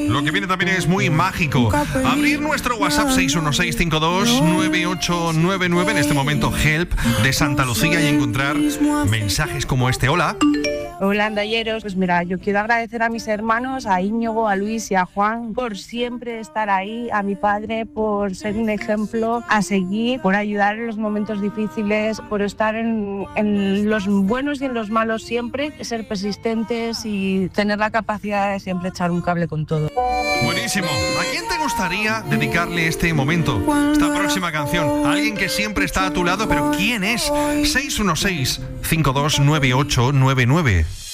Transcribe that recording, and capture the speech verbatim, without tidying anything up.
Lo que viene también es muy mágico. Abrir nuestro WhatsApp seis uno seis cinco dos nueve ocho nueve nueve, en este momento Help de Santa Lucía, y encontrar mensajes como este. Hola. Hola, andalleros. Pues mira, yo quiero agradecer a mis hermanos, a Íñigo, a Luis y a Juan, por siempre estar ahí, a mi padre por ser un ejemplo a seguir, por ayudar en los momentos difíciles, por estar en, en los buenos y en los malos siempre, ser persistentes y tener la capacidad de siempre echar un cable con todo. Buenísimo. ¿A quién te gustaría dedicarle este momento, esta próxima canción? Alguien que siempre está a tu lado, pero ¿quién es? seis uno seis cinco dos nueve ocho nueve nueve.